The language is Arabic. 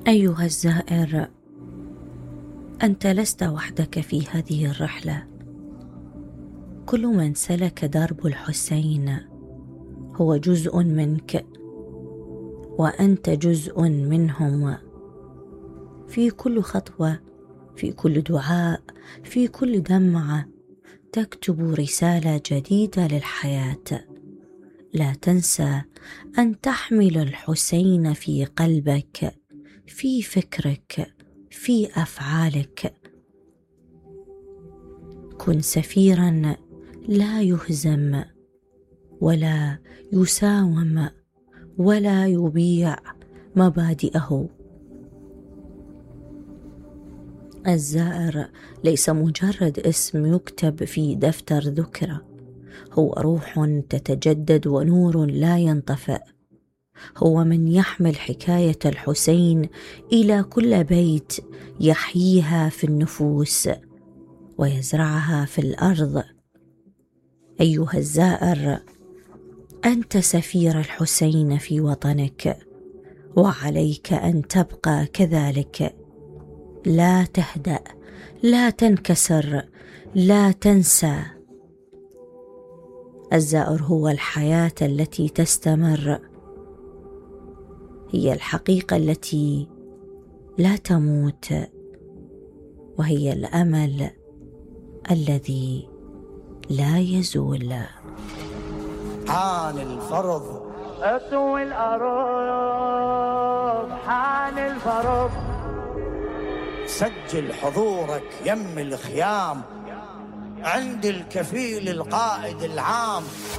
أيها الزائر، أنت لست وحدك في هذه الرحلة. كل من سلك درب الحسين هو جزء منك، وأنت جزء منهم. في كل خطوة، في كل دعاء، في كل دمعة تكتب رسالة جديدة للحياة. لا تنسى أن تحمل الحسين في قلبك، في فكرك، في أفعالك. كن سفيرا لا يهزم ولا يساوم ولا يبيع مبادئه. الزائر ليس مجرد اسم يكتب في دفتر ذكرى، هو روح تتجدد ونور لا ينطفئ. هو من يحمل حكاية الحسين إلى كل بيت، يحييها في النفوس ويزرعها في الأرض. أيها الزائر، أنت سفير الحسين في وطنك، وعليك أن تبقى كذلك. لا تهدأ، لا تنكسر، لا تنسى. الزائر هو الحياة التي تستمر، هي الحقيقة التي لا تموت، وهي الأمل الذي لا يزول. حان الفرض، اطوي الأرض، حان الفرض. سجل حضورك يم الخيام عند الكفيل القائد العام.